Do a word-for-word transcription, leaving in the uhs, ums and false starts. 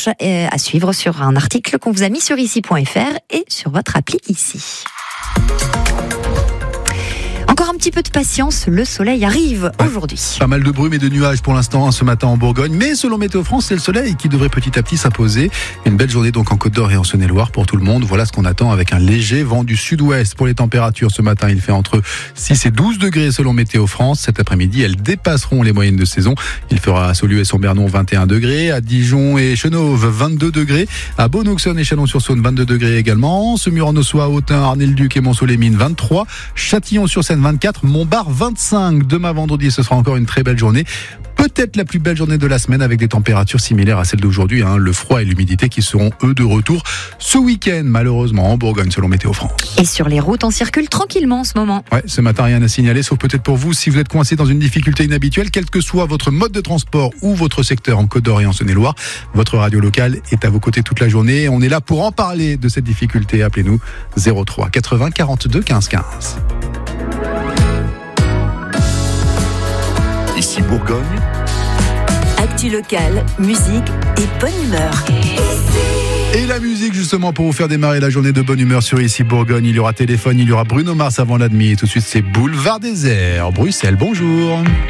dimanche, euh, à suivre sur un article qu'on vous a mis sur ici point f r et sur votre appli ici. Encore un petit peu de patience, le soleil arrive ouais, aujourd'hui. Pas mal de brume et de nuages pour l'instant hein, ce matin en Bourgogne, mais selon Météo France, c'est le soleil qui devrait petit à petit s'imposer. Une belle journée donc en Côte d'Or et en Saône-et-Loire pour tout le monde. Voilà ce qu'on attend avec un léger vent du sud-ouest. Pour les températures ce matin, il fait entre six et douze degrés selon Météo France. Cet après-midi, elles dépasseront les moyennes de saison. Il fera à Saulieu et Saint-Bernon vingt et un degrés, à Dijon et Chenauve vingt-deux degrés, à Beaune-Auxonne et Chalon-sur-Saône vingt-deux degrés également, Semur-en-Ossois, Autun, Arnay-le-Duc et Mont-Soleil-Mines vingt-trois, Châtillon-sur-Seine vingt-quatre, Montbard vingt-cinq. Demain vendredi, ce sera encore une très belle journée. Peut-être la plus belle journée de la semaine avec des températures similaires à celles d'aujourd'hui. Hein. Le froid et l'humidité qui seront eux de retour ce week-end, malheureusement, en Bourgogne, selon Météo France. Et sur les routes, on circule tranquillement en ce moment. Ouais, ce matin, rien à signaler, sauf peut-être pour vous, si vous êtes coincé dans une difficulté inhabituelle, quel que soit votre mode de transport ou votre secteur en Côte d'Or et en Saône-et-Loire, votre radio locale est à vos côtés toute la journée. On est là pour en parler de cette difficulté. Appelez-nous zéro trois quatre-vingts quarante-deux quinze quinze. Ici Bourgogne. Actu locale, musique et bonne humeur. Et la musique justement pour vous faire démarrer la journée de bonne humeur sur Ici Bourgogne. Il y aura téléphone, il y aura Bruno Mars avant la demi. Et tout de suite c'est Boulevard Désert. Bruxelles, bonjour.